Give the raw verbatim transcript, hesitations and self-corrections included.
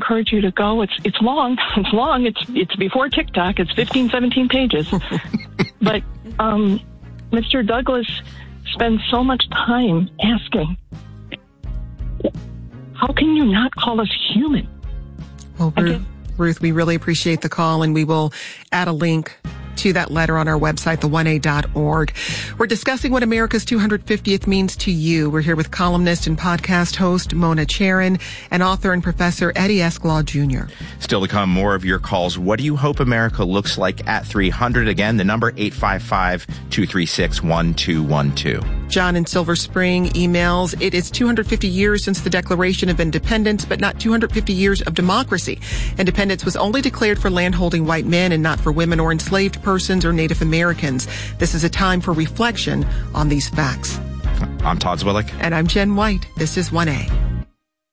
encourage you to go. It's it's long. It's long. It's it's before TikTok. It's fifteen, seventeen pages. But um, Mister Douglas spends so much time asking, how can you not call us human? Well, Ruth, Ruth, we really appreciate the call, and we will add a link to that letter on our website, the one a dot org. We're discussing what America's two hundred fiftieth means to you. We're here with columnist and podcast host Mona Charen and author and professor Eddie Esclaw Junior Still to come, more of your calls. What do you hope America looks like at three hundred? Again, the number eight five five, two three six, one two one two. John in Silver Spring emails, it is two hundred fifty years since the Declaration of Independence, but not two hundred fifty years of democracy. Independence was only declared for landholding white men and not for women or enslaved persons or Native Americans. This is a time for reflection on these facts. I'm Todd Zwillick. And I'm Jen White. This is one A.